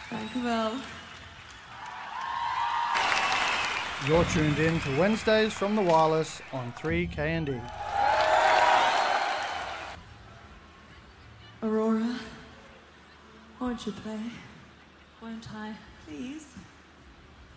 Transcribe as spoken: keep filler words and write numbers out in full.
Dank u wel. You're tuned in to Wednesdays from the Wireless on three K N D. Aurora, won't you play? Won't I? Please.